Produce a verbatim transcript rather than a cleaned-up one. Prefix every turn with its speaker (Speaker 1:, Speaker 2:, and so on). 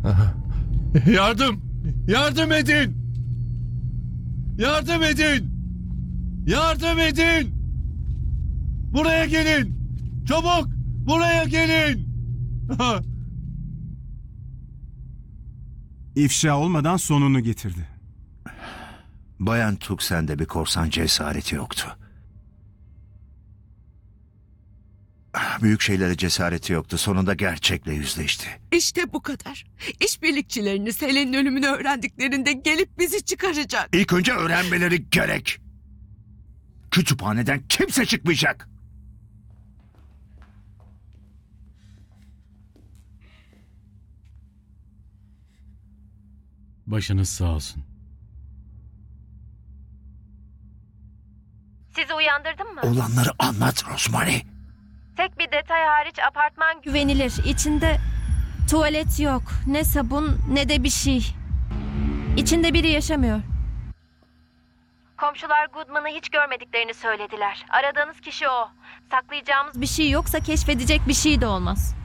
Speaker 1: Yardım! Yardım edin! Yardım edin! Yardım edin! Buraya gelin! Çabuk! Buraya gelin!
Speaker 2: İfşa olmadan sonunu getirdi.
Speaker 3: Bayan Tuxen'de bir korsan cesareti yoktu. Büyük şeylere cesareti yoktu. Sonunda gerçekle yüzleşti.
Speaker 4: İşte bu kadar. İşbirlikçilerini Selen'in ölümünü öğrendiklerinde gelip bizi çıkaracak.
Speaker 3: İlk önce öğrenmeleri gerek. Kütüphaneden kimse çıkmayacak.
Speaker 5: Başınız sağ olsun.
Speaker 6: Sizi uyandırdım mı?
Speaker 3: Olanları anlat Rosemary.
Speaker 6: Tek bir detay hariç apartman güvenli.
Speaker 7: Güvenilir. İçinde tuvalet yok. Ne sabun ne de bir şey. İçinde biri yaşamıyor.
Speaker 6: Komşular Goodman'ı hiç görmediklerini söylediler. Aradığınız kişi o. Saklayacağımız
Speaker 7: Bir şey yoksa keşfedecek bir şey de olmaz.